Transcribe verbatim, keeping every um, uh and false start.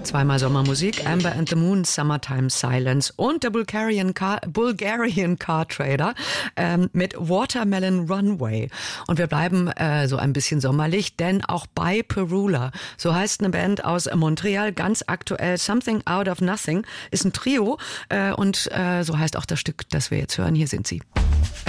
Zweimal Sommermusik, Amber and the Moon, Summertime Silence und der Bulgarian Car, Bulgarian Car Trader ähm, mit Watermelon Runway. Und wir bleiben äh, so ein bisschen sommerlich, denn auch bei Perula, so heißt eine Band aus Montreal, ganz aktuell, Something Out of Nothing, ist ein Trio äh, und äh, so heißt auch das Stück, das wir jetzt hören. Hier sind sie.